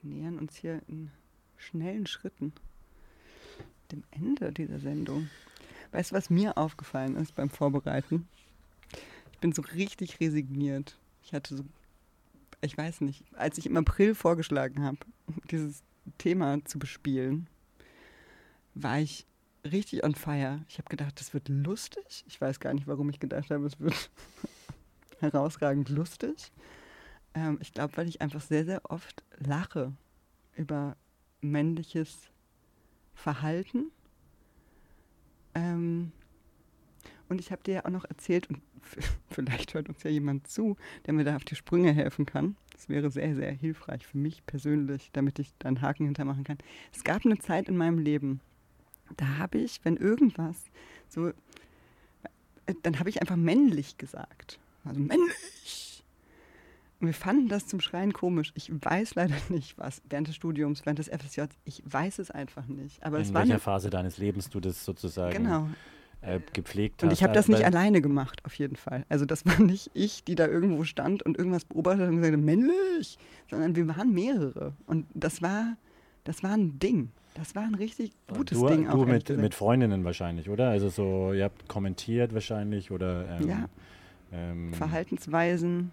nähern uns hier in schnellen Schritten dem Ende dieser Sendung. Weißt du, was mir aufgefallen ist beim Vorbereiten? Ich bin so richtig resigniert. Ich weiß nicht, als ich im April vorgeschlagen habe, dieses Thema zu bespielen, war ich richtig on fire. Ich habe gedacht, das wird lustig. Ich weiß gar nicht, warum ich gedacht habe, es wird herausragend lustig. Ich glaube, weil ich einfach sehr, sehr oft lache über männliches Verhalten. Und ich habe dir ja auch noch erzählt, und vielleicht hört uns ja jemand zu, der mir da auf die Sprünge helfen kann. Das wäre sehr, sehr hilfreich für mich persönlich, damit ich da einen Haken hintermachen kann. Es gab eine Zeit in meinem Leben, da habe ich, wenn irgendwas so, dann habe ich einfach männlich gesagt. Also männlich. Und wir fanden das zum Schreien komisch. Ich weiß leider nicht, was während des Studiums, während des FSJ, ich weiß es einfach nicht. Aber in welcher Phase deines Lebens du das sozusagen gepflegt hast. Und ich habe das nicht alleine gemacht, auf jeden Fall. Also das war nicht ich, die da irgendwo stand und irgendwas beobachtet hat und gesagt hat, männlich, sondern wir waren mehrere. Und das war ein Ding. Das war ein richtig gutes Ding. Du mit Freundinnen wahrscheinlich, oder? Also so, ihr habt kommentiert wahrscheinlich oder Verhaltensweisen.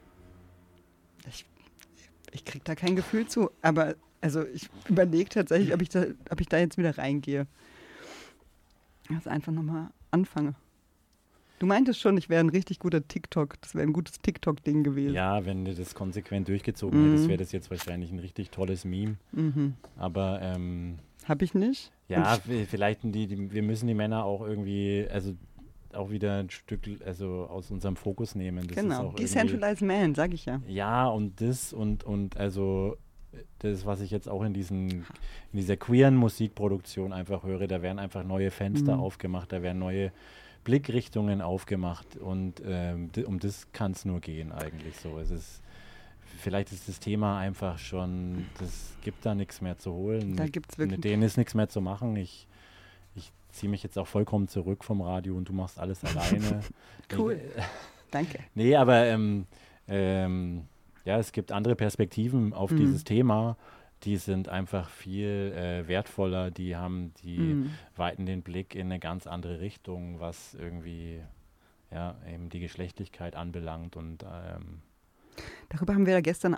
Ich kriege da kein Gefühl zu, aber also ich überlege tatsächlich, ob ich da jetzt wieder reingehe. Also einfach nochmal anfange. Du meintest schon, ich wäre ein richtig guter das wäre ein gutes TikTok-Ding gewesen. Ja, wenn du das konsequent durchgezogen hättest, wäre das jetzt wahrscheinlich ein richtig tolles Meme. Aber habe ich nicht? Ja, vielleicht wir müssen die Männer auch irgendwie, also auch wieder ein Stück aus unserem Fokus nehmen. Das genau, ist auch Decentralized Man, sag ich ja. Ja, und also das, was ich jetzt auch in dieser queeren Musikproduktion einfach höre, da werden einfach neue Fenster aufgemacht, da werden neue Blickrichtungen aufgemacht und um das kann es nur gehen eigentlich so. Vielleicht ist das Thema einfach schon, das gibt da nichts mehr zu holen. Mit denen ist nichts mehr zu machen. Ich ziehe mich jetzt auch vollkommen zurück vom Radio und du machst alles alleine. Cool. Danke. Nee, aber es gibt andere Perspektiven auf dieses Thema. Die sind einfach viel wertvoller. Die weiten den Blick in eine ganz andere Richtung, was irgendwie eben die Geschlechtlichkeit anbelangt. Und darüber haben wir ja gestern